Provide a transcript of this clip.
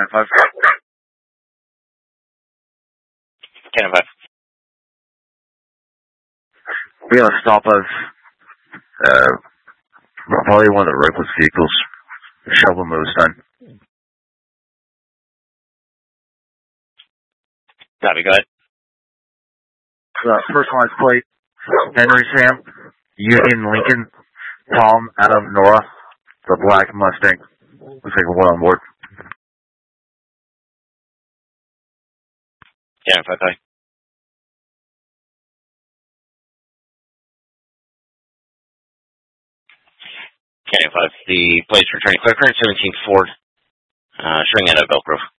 Cannon 5. Cannon 5. We have a stop of probably one of the reckless vehicles. Shovel moves done. Copy, go ahead. First line's plate, Henry Sam, Union Lincoln, Tom out of Nora, the black Mustang. Looks like one on board. Cannon 5, bye. Cannon 5. The plate's returning clear current, 17 Ford, showing out of Elk Grove.